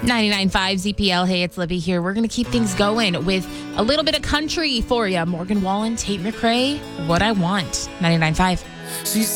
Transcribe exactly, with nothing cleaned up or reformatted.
ninety-nine point five Z P L. Hey, it's Libby here. We're going to keep things going with a little bit of country for you. Morgan Wallen, Tate McRae, What I Want. ninety-nine point five. She